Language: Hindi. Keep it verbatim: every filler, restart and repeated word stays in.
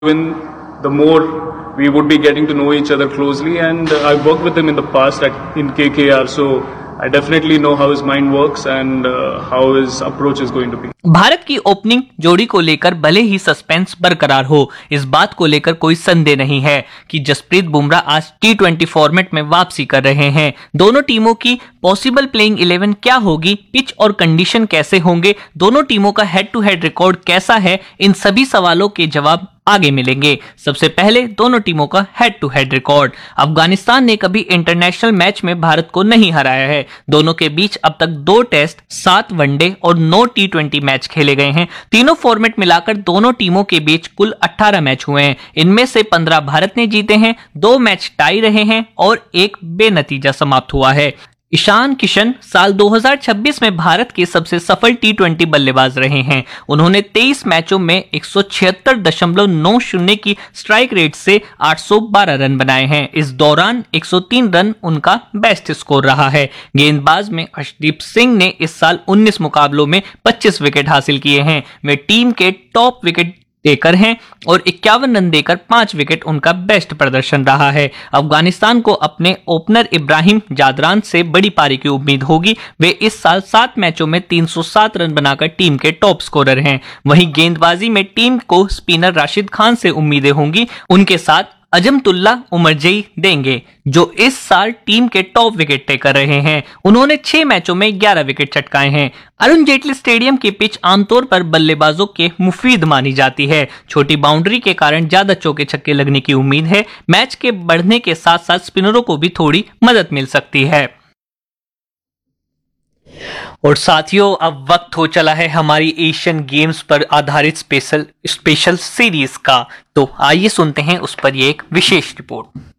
Even the more we would be getting to know each other closely, and uh, I've worked with him in the past at, in K K R, so I definitely know how his mind works and uh, how his approach is going to be. Bharat की ओपनिंग जोड़ी को लेकर भले ही सस्पेंस बरकरार हो, इस बात को लेकर कोई संदेह नहीं है कि जसप्रीत बुमराह आज टी ट्वेंटी फॉर्मेट में वापसी कर रहे हैं। दोनों टीमों की पॉसिबल प्लेइंग इलेवन क्या होगी, पिच और कंडीशन कैसे होंगे, दोनों टीमों का हेड टू हेड रिकॉर्ड कैसा है, इन सभी सवालों के जवाब आगे मिलेंगे। सबसे पहले दोनों टीमों का head to head record. Afghanistan ने कभी इंटरनेशनल मैच में भारत को नहीं हराया है। दोनों के बीच अब तक दो टेस्ट, सात वनडे और नौ टी ट्वेंटी मैच खेले गए हैं। तीनों फॉर्मेट मिलाकर दोनों टीमों के बीच कुल अठारह मैच हुए हैं। इनमें से पंद्रह भारत ने जीते हैं, दो मैच टाई रहे हैं और एक बेनतीजा समाप्त हुआ है। ईशान किशन साल दो हज़ार छब्बीस में भारत के सबसे सफल टी ट्वेंटी बल्लेबाज रहे हैं। उन्होंने तेईस मैचों में एक सौ छिहत्तर दशमलव नौ शून्य की स्ट्राइक रेट से आठ सौ बारह रन बनाए हैं। इस दौरान एक सौ तीन रन उनका बेस्ट स्कोर रहा है। गेंदबाज में अर्शदीप सिंह ने इस साल उन्नीस मुकाबलों में पच्चीस विकेट हासिल किए हैं। वे टीम के टॉप विकेट टेकर हैं और इक्यावन रन देकर पांच विकेट उनका बेस्ट प्रदर्शन रहा है। अफगानिस्तान को अपने ओपनर इब्राहिम जादरान से बड़ी पारी की उम्मीद होगी। वे इस साल सात मैचों में तीन सौ सात रन बनाकर टीम के टॉप स्कोरर हैं। वहीं गेंदबाजी में टीम को स्पिनर राशिद खान से उम्मीदें होंगी। उनके साथ अजमतुल्ला उमरजई देंगे, जो इस साल टीम के टॉप विकेट टेकर रहे हैं। उन्होंने छह मैचों में ग्यारह विकेट चटकाए हैं। अरुण जेटली स्टेडियम की पिच आमतौर पर बल्लेबाजों के मुफीद मानी जाती है। छोटी बाउंड्री के कारण ज्यादा चौके छक्के लगने की उम्मीद है। मैच के बढ़ने के साथ साथ स्पिनरों को भी थोड़ी मदद मिल सकती है। और साथियों, अब वक्त हो चला है हमारी एशियन गेम्स पर आधारित स्पेशल स्पेशल सीरीज का। तो आइए सुनते हैं उस पर ये एक विशेष रिपोर्ट।